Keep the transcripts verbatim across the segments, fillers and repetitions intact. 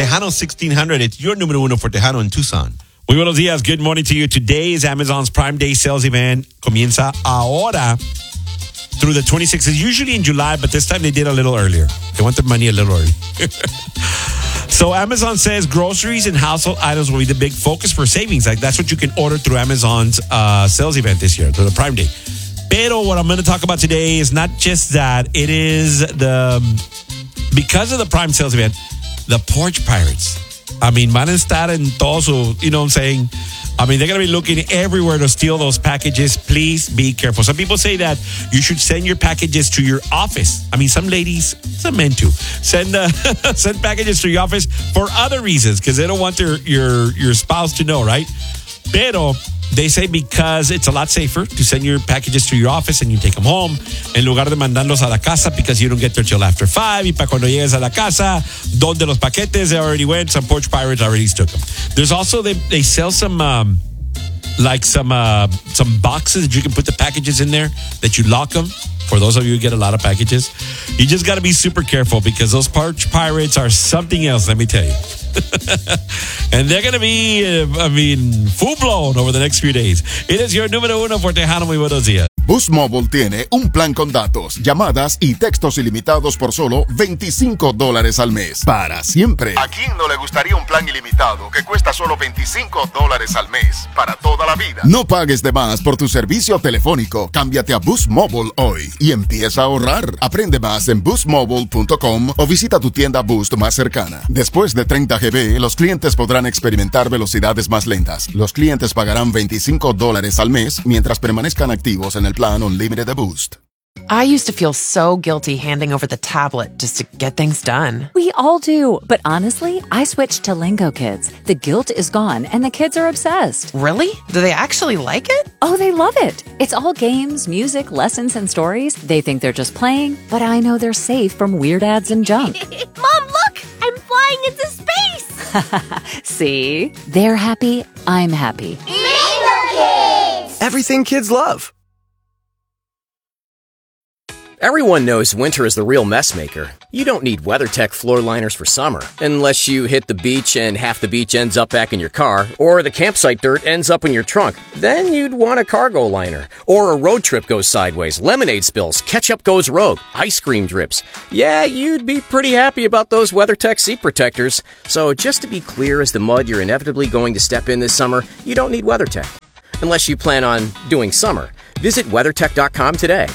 Tejano sixteen hundred. It's your número uno for Tejano in Tucson. Muy buenos días. Good morning to you. Today is Amazon's Prime Day sales event. Comienza ahora through the twenty-sixth. It's usually in July, but this time they did a little earlier. They want their money a little early. So Amazon says groceries and household items will be the big focus for savings. Like that's what you can order through Amazon's uh, sales event this year, through the Prime Day. Pero what I'm going to talk about today is not just that. It is the, because of the Prime sales event, the porch pirates. I mean, van a estar en todo su, you know what I'm saying? I mean, they're going to be looking everywhere to steal those packages. Please be careful. Some people say that you should send your packages to your office. I mean, some ladies, some men too, send uh, send packages to your office for other reasons because they don't want their your your spouse to know, right? Pero they say because it's a lot safer to send your packages to your office and you take them home en lugar de mandarlos a la casa because you don't get there till after five. Y para cuando llegues a la casa, donde los paquetes, they already went. Some porch pirates already took them. There's also, they, they sell some, um, like some, uh, some boxes that you can put the packages in there that you lock them. For those of you who get a lot of packages, you just got to be super careful because those porch pirates are something else, let me tell you. And they're going to be, uh, I mean, full blown over the next few days. It is your número uno for Tejano. Muy buenos días. Boost Mobile tiene un plan con datos, llamadas y textos ilimitados por solo veinticinco dólares al mes. Para siempre. ¿A quién no le gustaría un plan ilimitado que cuesta solo veinticinco dólares al mes? Para toda la vida. No pagues de más por tu servicio telefónico. Cámbiate a Boost Mobile hoy y empieza a ahorrar. Aprende más en boost mobile punto com o visita tu tienda Boost más cercana. Después de treinta gigabytes, los clientes podrán experimentar velocidades más lentas. Los clientes pagarán veinticinco dólares al mes mientras permanezcan activos en el plan Unlimited de Boost. I used to feel so guilty handing over the tablet just to get things done. We all do, but honestly, I switched to Lingo Kids. The guilt is gone, and the kids are obsessed. Really? Do they actually like it? Oh, they love it. It's all games, music, lessons, and stories. They think they're just playing, but I know they're safe from weird ads and junk. Mom, look! I'm flying into space! See? They're happy, I'm happy. Lingo Kids! Everything kids love. Everyone knows winter is the real mess maker. You don't need WeatherTech floor liners for summer, unless you hit the beach and half the beach ends up back in your car, or the campsite dirt ends up in your trunk. Then you'd want a cargo liner. Or a road trip goes sideways, lemonade spills, ketchup goes rogue, ice cream drips. Yeah, you'd be pretty happy about those WeatherTech seat protectors. So just to be clear as the mud you're inevitably going to step in this summer, you don't need WeatherTech. Unless you plan on doing summer. Visit WeatherTech dot com today.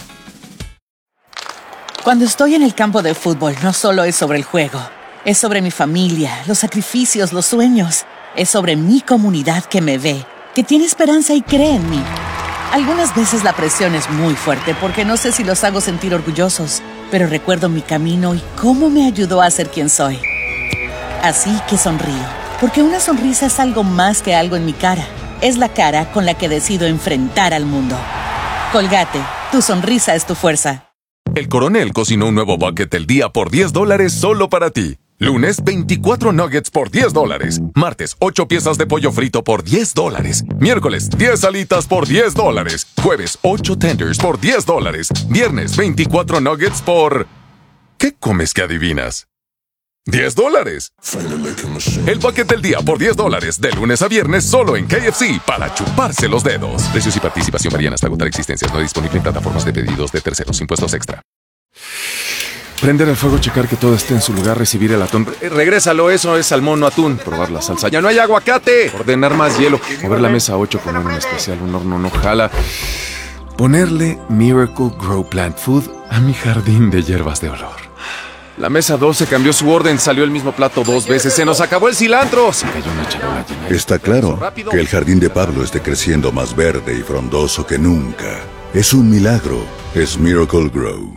Cuando estoy en el campo de fútbol, no solo es sobre el juego. Es sobre mi familia, los sacrificios, los sueños. Es sobre mi comunidad que me ve, que tiene esperanza y cree en mí. Algunas veces la presión es muy fuerte porque no sé si los hago sentir orgullosos, pero recuerdo mi camino y cómo me ayudó a ser quien soy. Así que sonrío, porque una sonrisa es algo más que algo en mi cara. Es la cara con la que decido enfrentar al mundo. Colgate, tu sonrisa es tu fuerza. El Coronel cocinó un nuevo bucket del día por diez dólares solo para ti. Lunes, veinticuatro nuggets por diez dólares. Martes, ocho piezas de pollo frito por diez dólares. Miércoles, diez alitas por diez dólares. Jueves, ocho tenders por diez dólares. Viernes, veinticuatro nuggets por... ¿Qué comes que adivinas? diez dólares. El bucket del día por diez dólares. De lunes a viernes solo en K F C para chuparse los dedos. Precios y participación varían hasta agotar existencias. No disponible en plataformas de pedidos de terceros. Impuestos extra. Prender el fuego, checar que todo esté en su lugar, recibir el atún. Eh, regrésalo, eso es salmón, no atún. Probar la salsa. ¡Ya no hay aguacate! Ordenar más hielo. Mover la mesa a ocho, poner un especial, un horno no jala. Ponerle Miracle Grow Plant Food a mi jardín de hierbas de olor. La mesa doce cambió su orden, salió el mismo plato dos veces, se nos acabó el cilantro. Se cayó una charola llena de... Está claro que el jardín de Pablo esté creciendo más verde y frondoso que nunca. Es un milagro, es Miracle Grow.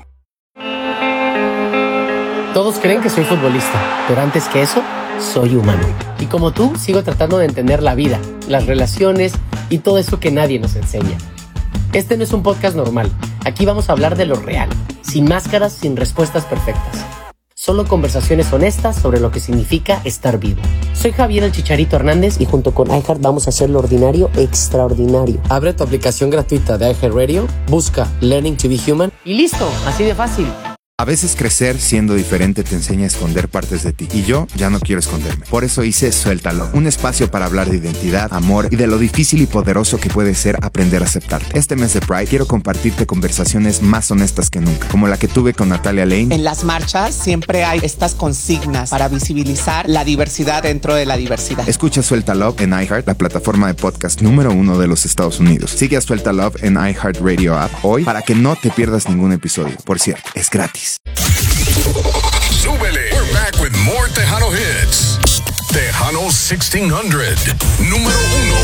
Todos creen que soy futbolista, pero antes que eso, soy humano. Y como tú, sigo tratando de entender la vida, las relaciones y todo eso que nadie nos enseña. Este no es un podcast normal. Aquí vamos a hablar de lo real, sin máscaras, sin respuestas perfectas. Solo conversaciones honestas sobre lo que significa estar vivo. Soy Javier el Chicharito Hernández y junto con iHeart vamos a hacer lo ordinario extraordinario. Abre tu aplicación gratuita de iHeartRadio, busca Learning to be Human y listo, así de fácil. A veces crecer siendo diferente te enseña a esconder partes de ti. Y yo ya no quiero esconderme. Por eso hice Suéltalo. Un espacio para hablar de identidad, amor y de lo difícil y poderoso que puede ser aprender a aceptarte. Este mes de Pride quiero compartirte conversaciones más honestas que nunca. Como la que tuve con Natalia Lane. En las marchas siempre hay estas consignas para visibilizar la diversidad dentro de la diversidad. Escucha Suelta Love en iHeart, la plataforma de podcast número uno de los Estados Unidos. Sigue a Suelta Love en iHeartRadio app hoy para que no te pierdas ningún episodio. Por cierto, es gratis. Súbele. We're back with more Tejano hits. Tejano sixteen hundred. Número uno